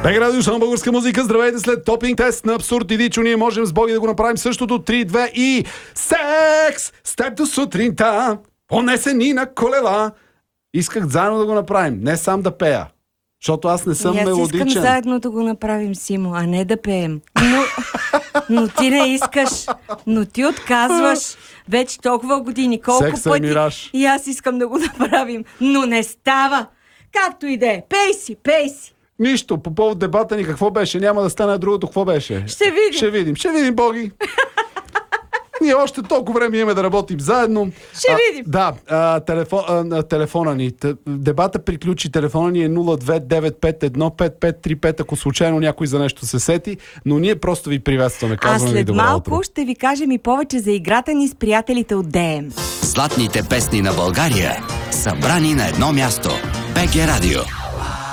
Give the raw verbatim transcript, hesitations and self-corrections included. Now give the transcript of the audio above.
БГ Радио, само българска музика. Здравейте, след топинг тест на Абсурд и Дичо. Ние можем с Боги да го направим същото. три, две и... Секс! С теб до сутринта, понесени на колела. Исках заедно да го направим, не сам да пея. Защото аз не съм и аз мелодичен. искам заедно да го направим, Симо, а не да пеем. Но, но ти не искаш. Но ти отказваш. Вече толкова години. Колко Секса пъти. е мираж. И аз искам да го направим. Но не става. Както и да е. Пей си, пей си. Нищо, по повод дебата ни какво беше? Няма да стане другото, какво беше? Ще видим. Ще видим, ще видим, Боги. Ние още толкова време имаме да работим заедно. Ще а, видим. Да, а, телефон, а, телефона ни. Дебата приключи. Телефона ни е нула две девет пет едно пет пет три пет, ако случайно някой за нещо се сети. Но ние просто ви приветстваме. А Казваме ви след добро малко утро. ще ви кажем и повече за играта ни с приятелите от ДМ. Златните песни на България, събрани на едно място. БГ Радио.